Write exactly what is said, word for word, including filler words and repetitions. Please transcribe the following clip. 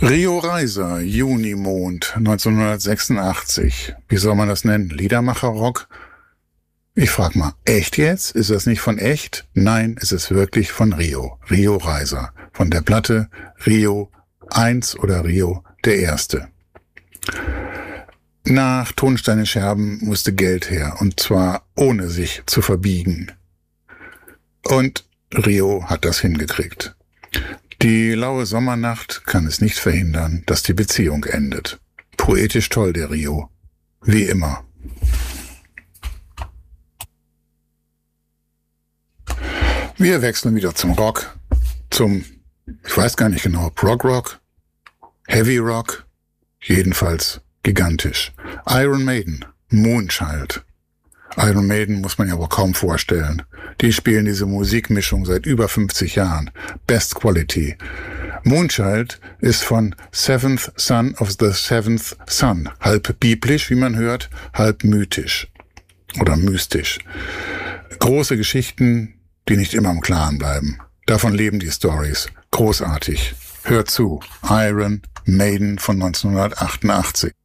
Rio Reiser, Junimond, neunzehnhundertsechsundachtzig. Wie soll man das nennen? Liedermacher-Rock? Ich frag mal, echt jetzt? Ist das nicht von echt? Nein, es ist wirklich von Rio. Rio Reiser. Von der Platte Rio eins oder Rio der Erste. Nach Tonsteine Scherben musste Geld her, und zwar ohne sich zu verbiegen. Und Rio hat das hingekriegt. Die laue Sommernacht kann es nicht verhindern, dass die Beziehung endet. Poetisch toll, der Rio. Wie immer. Wir wechseln wieder zum Rock, zum, ich weiß gar nicht genau, Prog-Rock, Heavy Rock, jedenfalls gigantisch. Iron Maiden, Moonchild. Iron Maiden muss man ja wohl kaum vorstellen. Die spielen diese Musikmischung seit über fünfzig Jahren. Best Quality. Moonchild ist von Seventh Son of the Seventh Son. Halb biblisch, wie man hört, halb mythisch oder mystisch. Große Geschichten, die nicht immer im Klaren bleiben. Davon leben die Stories. Großartig. Hört zu. Iron Maiden von neunzehnhundertachtundachtzig.